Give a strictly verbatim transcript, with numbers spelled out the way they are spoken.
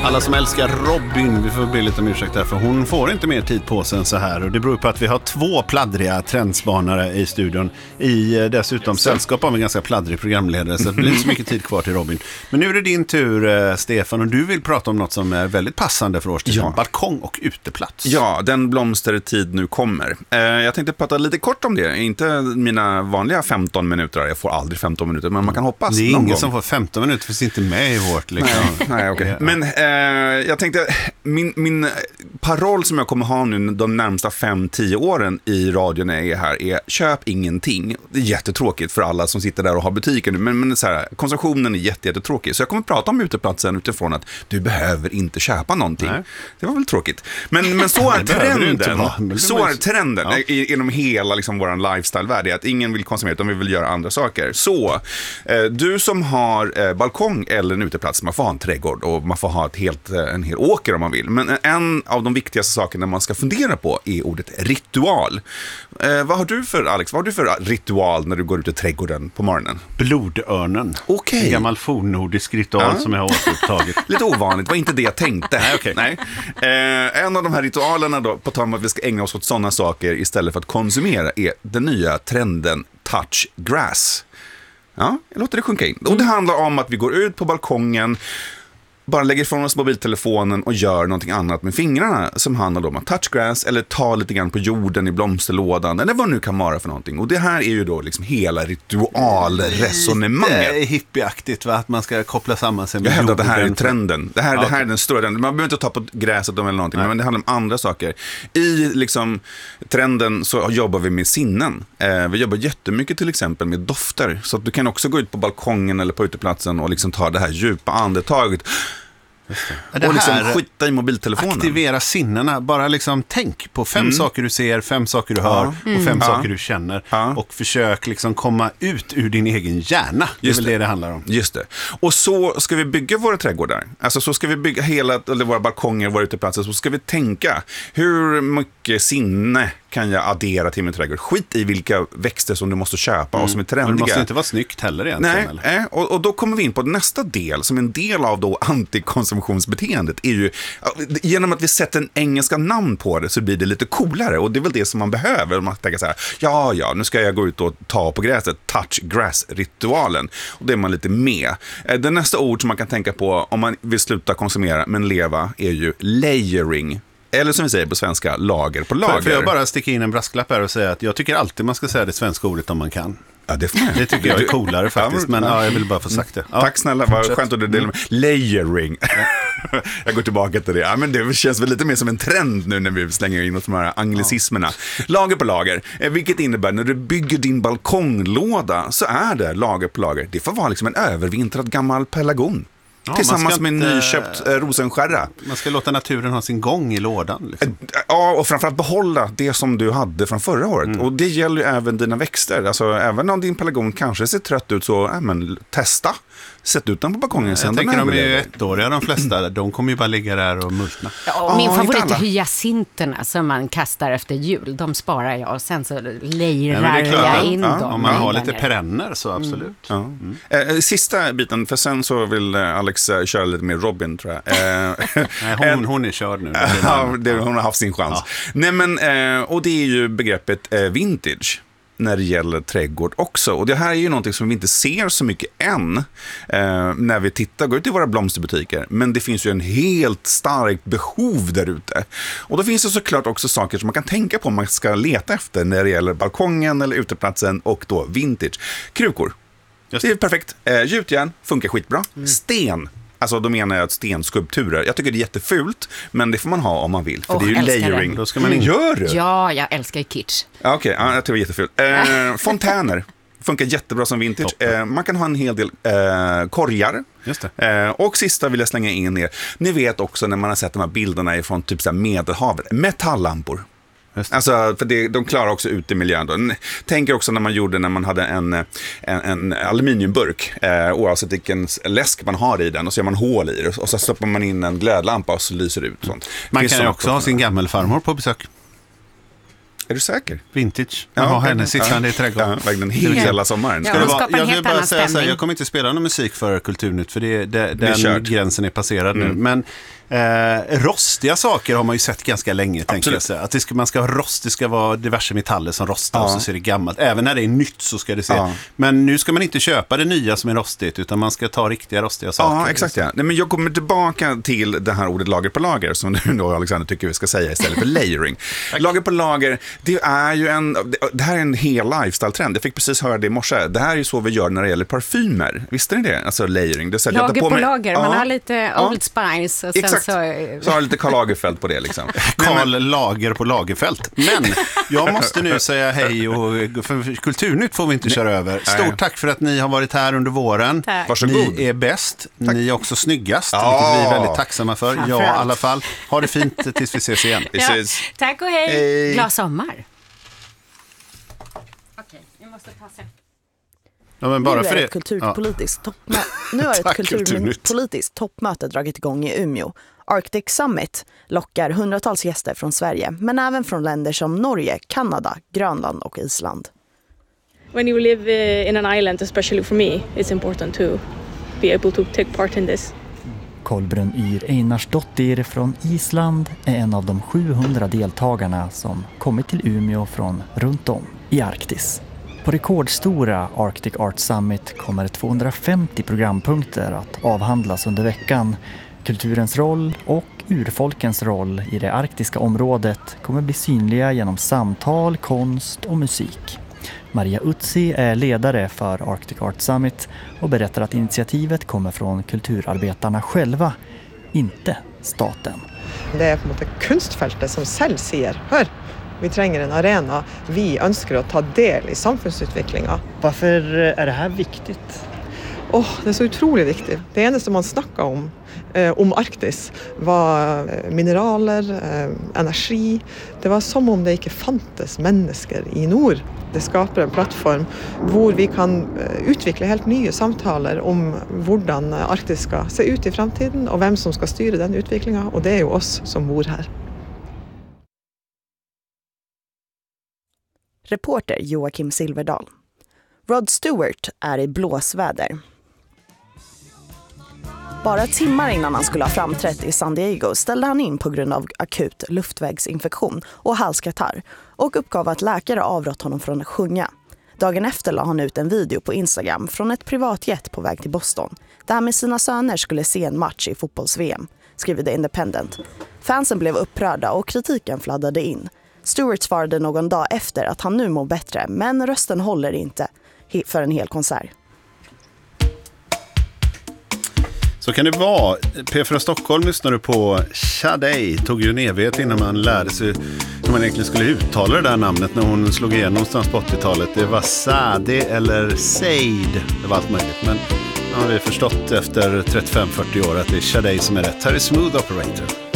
Alla som älskar Robin, vi får be lite om ursäkt där, för hon får inte mer tid på sig än så här. Och det beror på att vi har två pladdriga trendspanare i studion, i dessutom sällskap av en ganska pladdrig programledare, så det blir inte så mycket tid kvar till Robin. Men nu är det din tur, Stefan, och du vill prata om något som är väldigt passande för årstiden. Ja. Balkong och uteplats. Ja, den blomstertid nu kommer. Eh, jag tänkte prata lite kort om det. Inte mina vanliga femton minuter. Jag får aldrig femton minuter, men man kan hoppas. Det är någon ingen gång. som får femton minuter, för inte med i vårt liksom. Nej, nej okej. Okay. Men eh, jag tänkte, min, min paroll som jag kommer ha nu de närmsta fem till tio åren i radion när jag är här är: köp ingenting. Det är jättetråkigt för alla som sitter där och har butiker nu, men, men så här, konsumtionen är jätte, jättetråkig. Så jag kommer prata om uteplatsen utifrån att du behöver inte köpa någonting. Nej. Det var väl tråkigt. Men, men så är trenden. Så är trenden ja. Inom hela liksom, vår lifestyle-värld är att ingen vill konsumera utan vi vill göra andra saker. Så eh, du som har eh, balkong eller en uteplats, man får ha en trädgård och man får ha ett helt, en hel åker om man vill. Men en av de viktigaste sakerna man ska fundera på är ordet ritual. Eh, vad har du för, Alex, vad har du för ritual när du går ut i trädgården på morgonen? Blodörnen. Okej. Okay. En gammal fornnordisk ritual ja. som jag har återupptagit. Lite ovanligt, var inte det jag tänkte. Nej, okay. Nej. Eh, en av de här ritualerna då, på tal om att vi ska ägna oss åt sådana saker istället för att konsumera, är den nya trenden touch grass. Ja, jag låter det sjunka in. Och det handlar om att vi går ut på balkongen, bara lägger ifrån oss mobiltelefonen och gör någonting annat med fingrarna, som handlar om att touch grass eller ta lite grann på jorden i blomsterlådan eller vad nu kan vara för någonting. Och det här är ju då liksom hela ritualresonemanget. Det är hippieaktigt, va? Att man ska koppla samman sig med jag hävdar jorden. att det här är trenden. Det här, ja, det här är den stora trenden. Man behöver inte ta på gräset eller någonting, nej. Men det handlar om andra saker. I liksom trenden så jobbar vi med sinnen. Eh, vi jobbar jättemycket till exempel med dofter. Så att du kan också gå ut på balkongen eller på uteplatsen och liksom ta det här djupa andetaget. Det och liksom skita i mobiltelefonen. Aktivera sinnena. Bara liksom tänk på fem mm. saker du ser, fem saker du hör mm. och fem mm. saker du känner. Ja. Och försök liksom komma ut ur din egen hjärna. Det är väl det det handlar om. Just det. Och så ska vi bygga våra trädgårdar. Alltså så ska vi bygga hela, eller våra balkonger, våra uteplatser. Så ska vi tänka, hur mycket sinne kan jag addera till min trädgård? Skit i vilka växter som du måste köpa mm. och som är trendiga. Men det måste inte vara snyggt heller egentligen. Nej, eller? Eh, och, och då kommer vi in på nästa del, som en del av då antikonsumtionsbeteendet är ju, genom att vi sätter en engelska namn på det så blir det lite coolare, och det är väl det som man behöver. Man tänker så här, ja, ja, nu ska jag gå ut och ta på gräset, touch grass-ritualen, och det är man lite med. Eh, det nästa ord som man kan tänka på om man vill sluta konsumera men leva är ju layering. Eller som vi säger på svenska, lager på lager. Får jag bara sticka in en brasklapp här och säga att jag tycker alltid man ska säga det svenska ordet om man kan. Ja, det, får man. Det tycker jag är coolare faktiskt, men ja, jag vill bara få sagt det. Ja. Tack snälla, vad skönt att du delar med. Layering. Jag går tillbaka till det. Ja, men det känns väl lite mer som en trend nu när vi slänger in de här anglicismerna. Ja. Lager på lager, vilket innebär när du bygger din balkonglåda så är det lager på lager. Det får vara liksom en övervintrad gammal pelargon. Ja, tillsammans med en inte, nyköpt eh, rosenskärra. Man ska låta naturen ha sin gång i lådan. Liksom. Ja, och framförallt behålla det som du hade från förra året. Mm. Och det gäller ju även dina växter. Alltså, även om din pelargon kanske ser trött ut så, äh, men testa. Sätt ut den på balkongen. Jag sen tänker de är ju ettåriga de flesta. De kommer ju bara ligga där och multna. Ja, och min oh, favorit är hyacinterna som man kastar efter jul. De sparar jag och sen så lejrar ja, jag in ja, dem. Om man har lite perenner så absolut. Mm. Ja. Mm. Eh, sista biten, för sen så vill Alex eh, köra lite mer Robin, tror jag. Eh, Nej, hon, hon är körd nu. Ja, det, hon har haft sin chans. Ja. Nej, men, eh, och det är ju begreppet eh, vintage när det gäller trädgård också. Och det här är ju någonting som vi inte ser så mycket än eh, när vi tittar, går ut i våra blomsterbutiker. Men det finns ju en helt starkt behov där ute. Och då finns det såklart också saker som man kan tänka på om man ska leta efter när det gäller balkongen eller uteplatsen och då vintage. Krukor. Just. Det är perfekt. Eh, gjutjärn funkar skitbra. Mm. Sten. Alltså då menar jag att stenskulpturer. Jag tycker det är jättefult, men det får man ha om man vill. För oh, det är ju layering. Då ska man in. Gör det? Ja, jag älskar kitsch. Okej, okay, ja, jag tycker det är jättefult. Eh, fontäner. Funkar jättebra som vintage. Eh, man kan ha en hel del eh, korgar. Just det. Eh, och sista vill jag slänga in er. Ni vet också när man har sett de här bilderna från typ så här Medelhavet. Metalllampor. Alltså, för det, de klarar också ut i miljön då. Tänker också när man gjorde när man hade en, en, en aluminiumburk eh, oavsett vilken läsk man har i den, och så gör man hål i det och så stoppar man in en glödlampa och så lyser det ut sånt. Man kan ju också ha sin gammelfarmor på besök. Är du säker? Vintage. Ja, ha henne sittande i trädgården. Ja, verkligen hela sommaren. Ja, Ska det hon vara, skapar en jag vill helt bara annan säga så här, stämning. jag kommer inte spela någon musik för Kulturnytt för det, det, Det är den kört. gränsen är passerad Mm. nu. Men eh, rostiga saker har man ju sett ganska länge, tänker Absolut. jag säga. Att det ska, man ska ha rost, det ska vara diverse metaller som rostar Ja. och så ser det gammalt. Även när det är nytt så ska det se. Ja. Men nu ska man inte köpa det nya som är rostigt utan man ska ta riktiga rostiga saker. Ja, exakt. Ja. Nej, men jag kommer tillbaka till det här ordet lager på lager som du då, Alexander, tycker vi ska säga istället för layering. Lager på lager, det är ju en, det här är en hel lifestyle-trend. Jag fick precis höra det i morse. Det här är ju så vi gör när det gäller parfymer. Visste ni det? Alltså layering. Det är så att jag tar Lager på på mig- lager, Ja. man har lite Ja. Old Spice och sen Exakt. så... Så har jag lite Karl Lagerfeld på det liksom. Karl Lager på Lagerfält. Men jag måste nu säga hej och för Kulturnytt får vi inte köra över. Stort Nej. tack för att ni har varit här under våren. Tack. Varsågod. Ni är bäst. Ni är också snyggast, Ja. vilket vi är väldigt tacksamma för. Ja, i Framförallt. alla fall. Ha det fint tills vi ses igen. Vi Ja, ses. tack och hej. Hej. Glad sommar. Okej, jag måste passa. Ja, men bara nu för är det. ett kulturpolitiskt, toppmö- nu har ett Tack, Kulturnytt. kulturpolitiskt toppmöte dragit igång i Umeå. Arctic Summit lockar hundratals gäster från Sverige, men även från länder som Norge, Kanada, Grönland och Island. When you live uh, in an island, especially for me, it's important to be able to take part in this. Kolbrun Yr Einarsdottir från Island är en av de sjuhundra deltagarna som kommit till Umeå från runt om i Arktis. På rekordstora Arctic Art Summit kommer tvåhundrafemtio programpunkter att avhandlas under veckan. Kulturens roll och urfolkens roll i det arktiska området kommer bli synliga genom samtal, konst och musik. Maria Utsi är ledare för Arctic Art Summit och berättar att initiativet kommer från kulturarbetarna själva, inte staten. Det er på en måte kunstfeltet som selv sier, hør, vi trenger en arena, vi ønsker å ta del i samfunnsutviklingen. Varför är det här viktigt? Åh, det er så utrolig viktig. Det eneste man snakket om, eh, om Arktis, var eh, mineraler, eh, energi. Det var som om det ikke fantes mennesker i nord. Det skaper en plattform hvor vi kan eh, utvikle helt nye samtaler om hvordan Arktis skal se ut i fremtiden, og hvem som skal styre den utviklingen, og det er jo oss som bor her. Reporter Joakim Silverdal. Rod Stewart är i blåsväder. Bara timmar innan han skulle ha framträtt i San Diego ställde han in på grund av akut luftvägsinfektion och halskatarr och uppgav att läkare avrått honom från att sjunga. Dagen efter la han ut en video på Instagram från ett privatjet på väg till Boston där han med sina söner skulle se en match i fotbolls-V M, skriver The Independent. Fansen blev upprörda och kritiken fladdade in. Stewart svarade någon dag efter att han nu mår bättre, men rösten håller inte för en hel konsert. Så kan det vara. P fyra Stockholm lyssnar du på. Sade tog ju en evighet innan man lärde sig hur man egentligen skulle uttala det där namnet när hon slog igenom någonstans på åttiotalet. Det var Sade eller Said. Det var allt möjligt. Men nu har vi förstått efter trettiofem fyrtio år att det är Sade som är rätt. Här är Smooth Operator.